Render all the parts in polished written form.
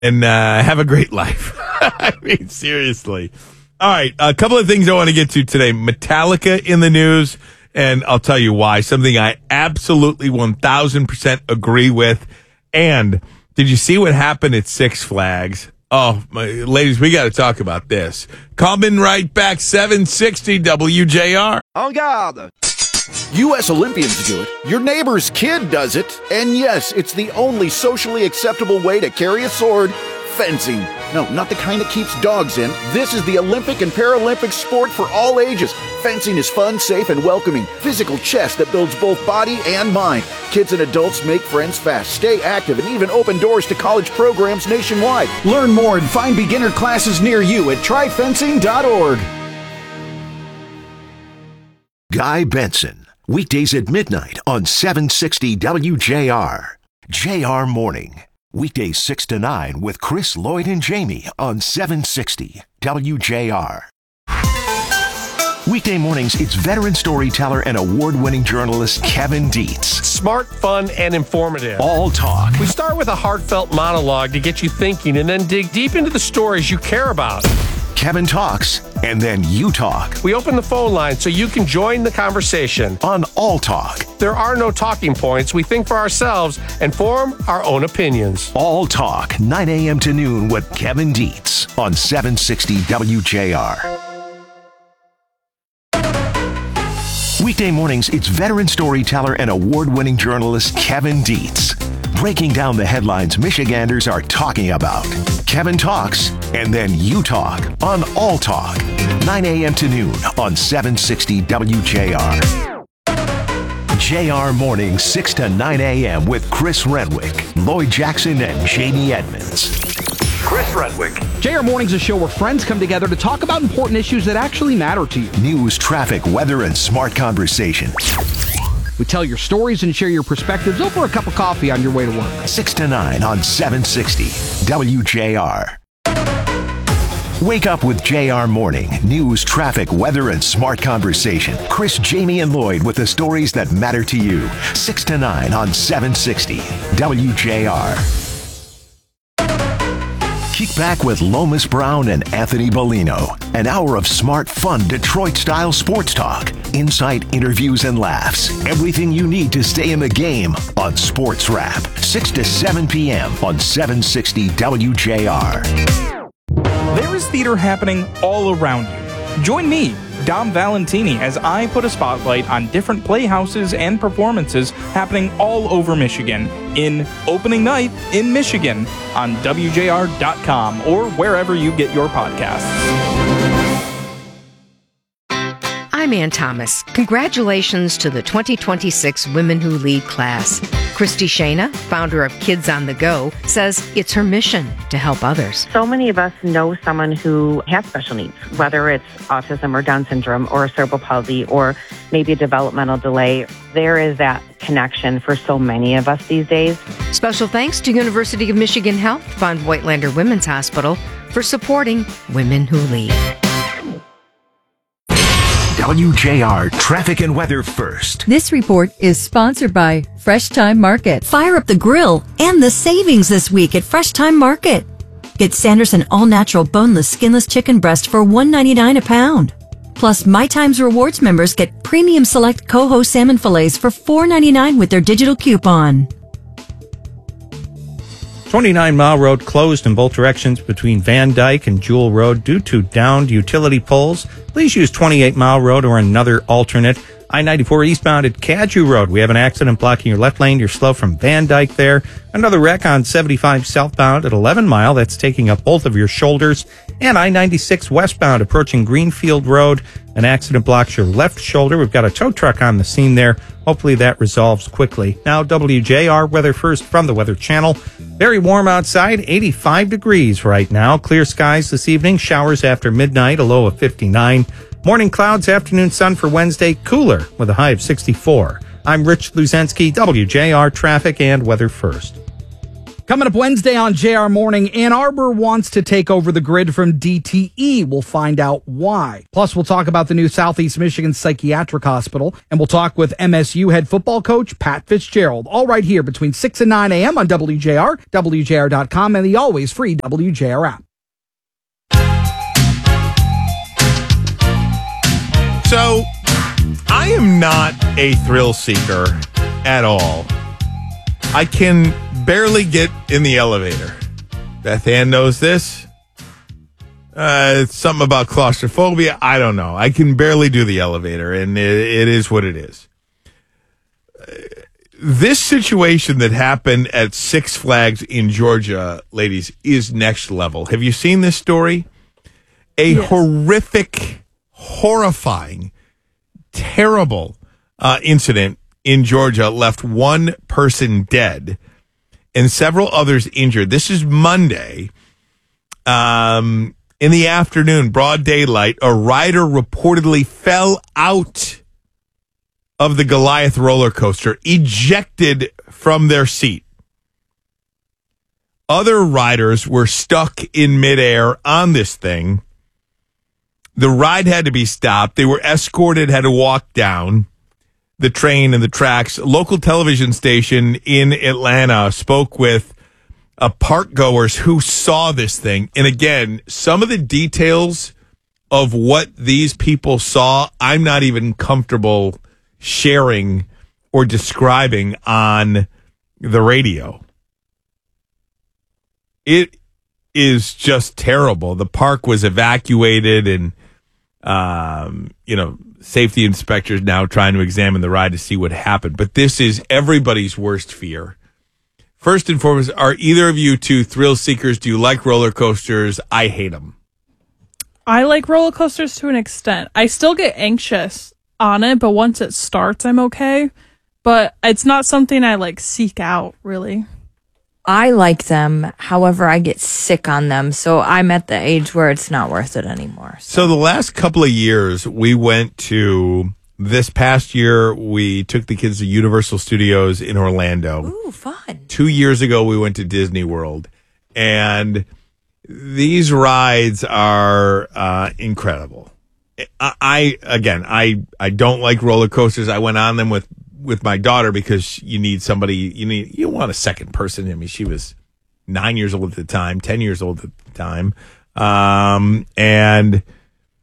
and have a great life. I mean, seriously. All right, a couple of things I want to get to today. Metallica in the news, and I'll tell you why. Something I absolutely 1,000% agree with. And did you see what happened at Six Flags? Oh, ladies, we got to talk about this. Coming right back, 760 WJR. En garde. U.S. Olympians do it. Your neighbor's kid does it. And yes, it's the only socially acceptable way to carry a sword. Fencing. No, not the kind that keeps dogs in. This is the Olympic and Paralympic sport for all ages. Fencing is fun, safe, and welcoming. Physical chess that builds both body and mind. Kids and adults make friends fast, stay active, and even open doors to college programs nationwide. Learn more and find beginner classes near you at tryfencing.org. Guy Benson, weekdays at midnight on 760 WJR. JR Morning. Weekdays 6 to 9 with Chris, Lloyd, and Jamie on 760 WJR. Weekday mornings, it's veteran storyteller and award-winning journalist Kevin Dietz. Smart, fun, and informative. All talk. We start with a heartfelt monologue to get you thinking and then dig deep into the stories you care about. Kevin talks, and then you talk. We open the phone line so you can join the conversation. On All Talk. There are no talking points. We think for ourselves and form our own opinions. All Talk, 9 a.m. to noon with Kevin Dietz on 760 WJR. Weekday mornings, it's veteran storyteller and award-winning journalist Kevin Dietz. Breaking down the headlines Michiganders are talking about. Kevin talks, and then you talk on All Talk. 9 a.m. to noon on 760 WJR. JR Morning, 6 to 9 a.m. with Chris Renwick, Lloyd Jackson, and Jamie Edmonds. Chris Renwick. JR Morning's a show where friends come together to talk about important issues that actually matter to you. News, traffic, weather, and smart conversation. We tell your stories and share your perspectives over a cup of coffee on your way to work. 6 to 9 on 760 WJR. Wake up with JR Morning. News, traffic, weather, and smart conversation. Chris, Jamie, and Lloyd with the stories that matter to you. 6 to 9 on 760 WJR. Kick back with Lomas Brown and Anthony Bellino. An hour of smart, fun, Detroit-style sports talk. Insight, interviews, and laughs. Everything you need to stay in the game on Sports Wrap. 6 to 7 p.m. on 760 WJR. There is theater happening all around you. Join me, Dom Valentini, as I put a spotlight on different playhouses and performances happening all over Michigan in Opening Night in Michigan on WJR.com or wherever you get your podcasts. I'm Ann Thomas. Congratulations to the 2026 Women Who Lead class. Christy Shana, founder of Kids on the Go, says it's her mission to help others. So many of us know someone who has special needs, whether it's autism or Down syndrome or cerebral palsy or maybe a developmental delay. There is that connection for so many of us these days. Special thanks to University of Michigan Health Von Voigtlander Women's Hospital for supporting Women Who Lead. WJR Traffic and Weather First. This report is sponsored by Fresh Time Market. Fire up the grill and the savings this week at Fresh Time Market. Get Sanderson all-natural boneless, skinless chicken breast for $1.99 a pound. Plus, My Times Rewards members get premium select coho salmon fillets for $4.99 with their digital coupon. 29 Mile Road closed in both directions between Van Dyke and Jewel Road due to downed utility poles. Please use 28 Mile Road or another alternate. I-94 eastbound at Cadju Road. We have an accident blocking your left lane. You're slow from Van Dyke there. Another wreck on 75 southbound at 11 Mile. That's taking up both of your shoulders. And I-96 westbound approaching Greenfield Road. An accident blocks your left shoulder. We've got a tow truck on the scene there. Hopefully that resolves quickly. Now, WJR Weather First from the Weather Channel. Very warm outside, 85 degrees right now. Clear skies this evening. Showers after midnight, a low of 59. Morning clouds, afternoon sun for Wednesday, cooler with a high of 64. I'm Rich Luzensky, WJR Traffic and Weather First. Coming up Wednesday on JR Morning, Ann Arbor wants to take over the grid from DTE. We'll find out why. Plus, we'll talk about the new Southeast Michigan Psychiatric Hospital, and we'll talk with MSU head football coach Pat Fitzgerald. All right here between 6 and 9 a.m. on WJR, WJR.com, and the always free WJR app. So, I am not a thrill seeker at all. I can barely get in the elevator. Beth Ann knows this. It's something about claustrophobia. I don't know. I can barely do the elevator, and it is what it is. This situation that happened at Six Flags in Georgia, ladies, is next level. Have you seen this story? Yes. Horrific, horrifying, terrible incident in Georgia left one person dead and several others injured. This is Monday. In the afternoon, broad daylight, a rider reportedly fell out of the Goliath roller coaster, ejected from their seat. Other riders were stuck in midair on this thing. The ride had to be stopped. They were escorted, had to walk down the train and the tracks. A local television station in Atlanta spoke with park goers who saw this thing. And again, some of the details of what these people saw, I'm not even comfortable sharing or describing on the radio. It is just terrible. The park was evacuated, and safety inspectors now trying to examine the ride to see what happened. But this is everybody's worst fear. First and foremost, are either of you two thrill seekers? Do you like roller coasters? I hate them. I like roller coasters to an extent. I still get anxious on it, but once it starts, I'm okay. But it's not something I seek out, really. I like them. However, I get sick on them. So I'm at the age where it's not worth it anymore. So the last couple of years, we went to, this past year, we took the kids to Universal Studios in Orlando. Ooh, fun. 2 years ago, we went to Disney World. And these rides are incredible. I don't like roller coasters. I went on them with my daughter because you need somebody, you want a second person. I mean, she was 9 years old at the time, 10 years old at the time. And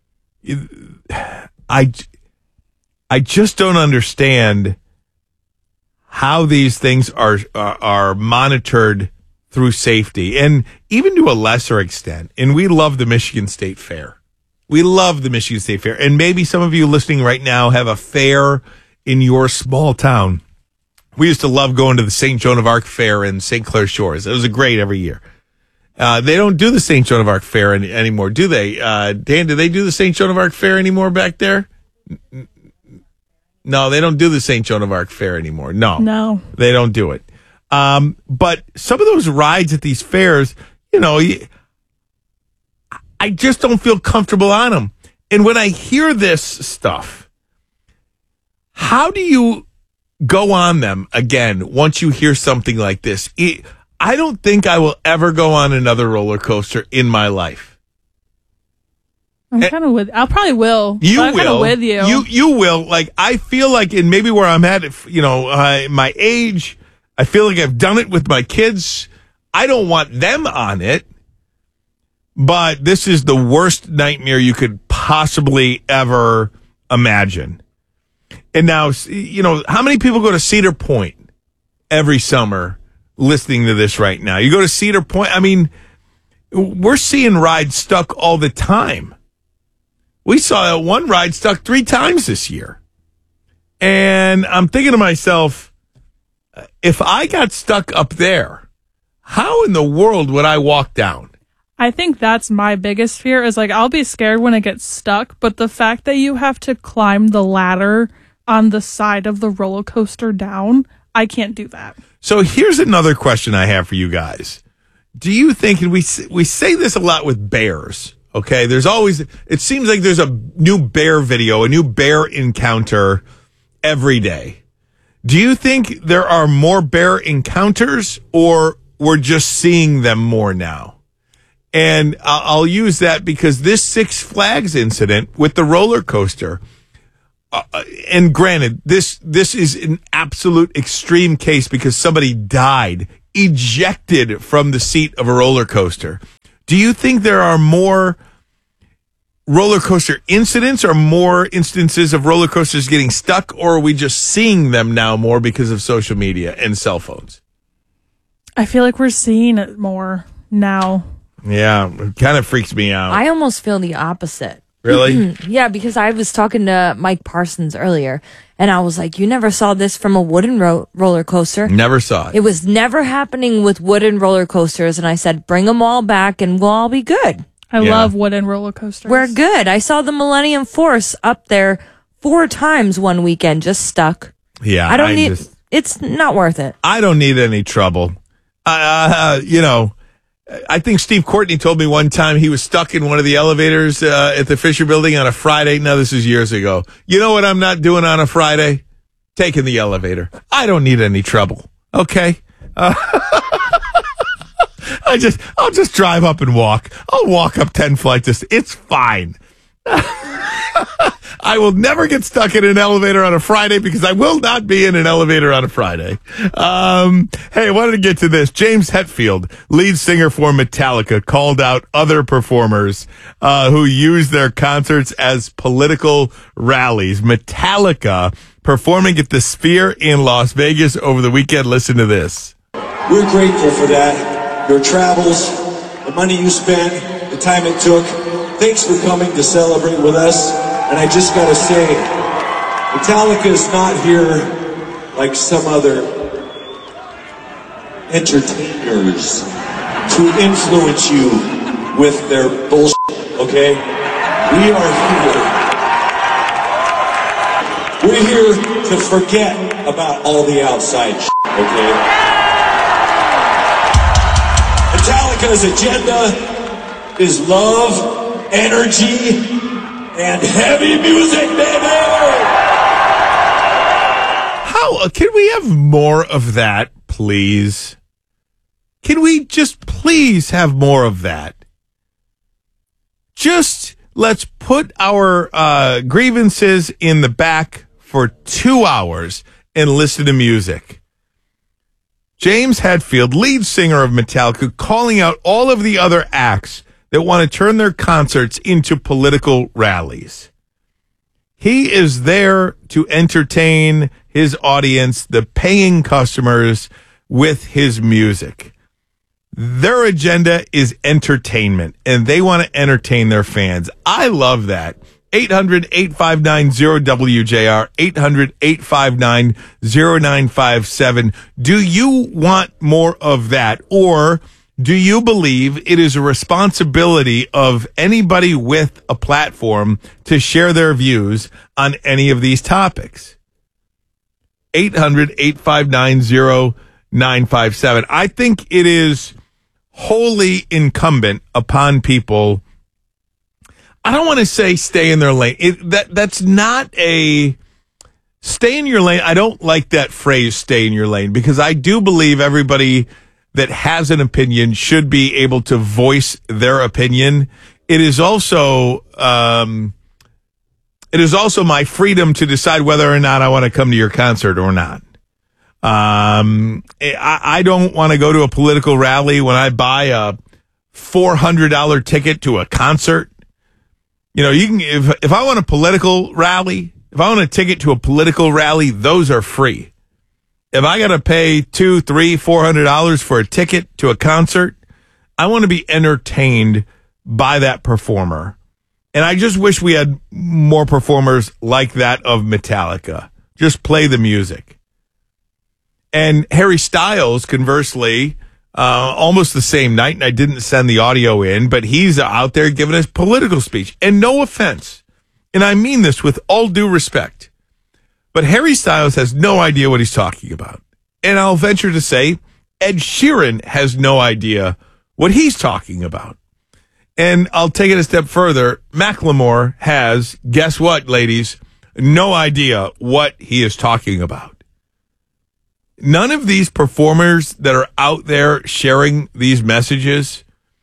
I just don't understand how these things are monitored through safety, and even to a lesser extent. And we love the Michigan State Fair. We love the Michigan State Fair. And maybe some of you listening right now have a fair in your small town. We used to love going to the St. Joan of Arc Fair in St. Clair Shores. It was great every year. They don't do the St. Joan of Arc Fair anymore, do they? Dan, do they do the St. Joan of Arc Fair anymore back there? No, they don't do the St. Joan of Arc Fair anymore. No, they don't do it. But some of those rides at these fairs, I just don't feel comfortable on them. And when I hear this stuff, how do you go on them again once you hear something like this? I don't think I will ever go on another roller coaster in my life. I'm kind of with. I probably will. You I'm will. kind of with you. You will. I feel like, and maybe where I'm at, my age, I feel like I've done it with my kids. I don't want them on it. But this is the worst nightmare you could possibly ever imagine. And now, how many people go to Cedar Point every summer listening to this right now? You go to Cedar Point. I mean, we're seeing rides stuck all the time. We saw that one ride stuck 3 times this year. And I'm thinking to myself, if I got stuck up there, how in the world would I walk down? I think that's my biggest fear is I'll be scared when it gets stuck, but the fact that you have to climb the ladder on the side of the roller coaster down, I can't do that. So here's another question I have for you guys. Do you think, and we say this a lot with bears, okay? It seems like there's a new bear video, a new bear encounter every day. Do you think there are more bear encounters or we're just seeing them more now. And I'll use that because this Six Flags incident with the roller coaster, and granted, this is an absolute extreme case because somebody died, ejected from the seat of a roller coaster. Do you think there are more roller coaster incidents or more instances of roller coasters getting stuck, or are we just seeing them now more because of social media and cell phones? I feel like we're seeing it more now. Yeah, it kind of freaks me out. I almost feel the opposite. Really? Yeah, because I was talking to Mike Parsons earlier, and I was like, you never saw this from a wooden roller coaster? Never saw it. It was never happening with wooden roller coasters, and I said, bring them all back, and we'll all be good. I love wooden roller coasters. We're good. I saw the Millennium Force up there 4 times one weekend, just stuck. Yeah. I don't need... It's not worth it. I don't need any trouble. I think Steve Courtney told me one time he was stuck in one of the elevators at the Fisher Building on a Friday. No, this is years ago. You know what I'm not doing on a Friday? Taking the elevator. I don't need any trouble. Okay? I'll just drive up and walk. I'll walk up 10 flights. It's fine. I will never get stuck in an elevator on a Friday because I will not be in an elevator on a Friday. Hey, I wanted to get to this. James Hetfield, lead singer for Metallica, called out other performers who use their concerts as political rallies. Metallica performing at the Sphere in Las Vegas over the weekend. Listen to this. We're grateful for that. Your travels, the money you spent, the time it took. Thanks for coming to celebrate with us. And I just gotta say, Metallica is not here like some other entertainers to influence you with their bullshit, okay? We are here. We're here to forget about all the outside shit, okay? Metallica's agenda is love, energy, and heavy music, baby! How can we have more of that, please? Can we just please have more of that? Just let's put our grievances in the back for 2 hours and listen to music. James Hetfield, lead singer of Metallica, calling out all of the other acts that want to turn their concerts into political rallies. He is there to entertain his audience, the paying customers, with his music. Their agenda is entertainment, and they want to entertain their fans. I love that. 800-859-0WJR, 800-859-0957. Do you want more of that, or do you believe it is a responsibility of anybody with a platform to share their views on any of these topics? 800-859-0957. I think it is wholly incumbent upon people. I don't want to say stay in their lane. That's not a stay in your lane. I don't like that phrase, stay in your lane, because I do believe everybody that has an opinion should be able to voice their opinion. It is also my freedom to decide whether or not I want to come to your concert or not. I don't want to go to a political rally when I buy a $400 ticket to a concert. You know, you can if I want a political rally, if I want a ticket to a political rally, those are free. If I got to pay $200, $300, $400 for a ticket to a concert, I want to be entertained by that performer. And I just wish we had more performers like that of Metallica. Just play the music. And Harry Styles, conversely, almost the same night, and I didn't send the audio in, but he's out there giving his political speech. And no offense, and I mean this with all due respect, but Harry Styles has no idea what he's talking about. And I'll venture to say Ed Sheeran has no idea what he's talking about. And I'll take it a step further. Macklemore has, guess what, ladies, no idea what he is talking about. None of these performers that are out there sharing these messages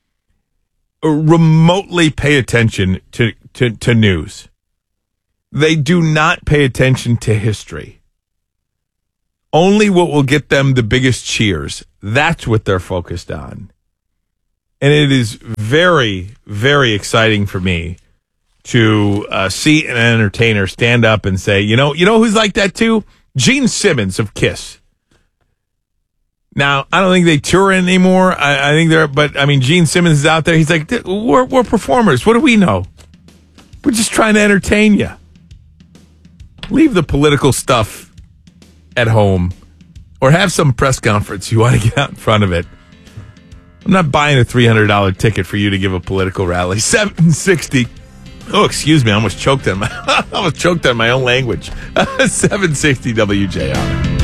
remotely pay attention to news. They do not pay attention to history. Only what will get them the biggest cheers. That's what they're focused on. And it is very, very exciting for me to see an entertainer stand up and say, you know who's like that too? Gene Simmons of KISS. Now, I don't think they tour anymore. I think Gene Simmons is out there. He's like, we're performers. What do we know? We're just trying to entertain you. Leave the political stuff at home or have some press conference. You want to get out in front of it. I'm not buying a $300 ticket for you to give a political rally. 760. Oh, excuse me. I almost choked on my own language. 760 WJR.